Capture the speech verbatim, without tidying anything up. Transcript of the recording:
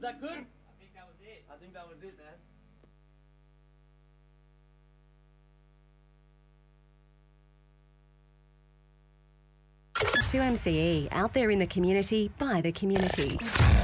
that good? I think that was it. I think that was it, man. two M C E, out there in the community, by the community.